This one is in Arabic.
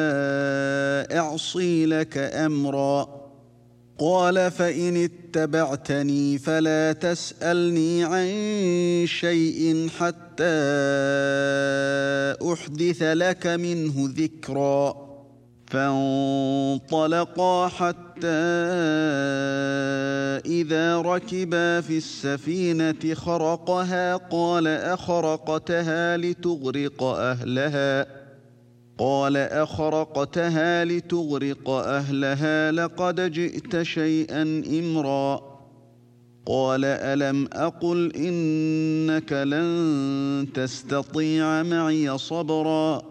أعصي لك أمرا. قال فإن اتبعتني فلا تسألني عن شيء حتى أحدث لك منه ذكرا. فانطلقا حتى إذا ركبا في السفينة خرقها قال أخرقتها لتغرق أهلها لقد جئت شيئا إمرا. قال ألم أقل إنك لن تستطيع معي صبرا.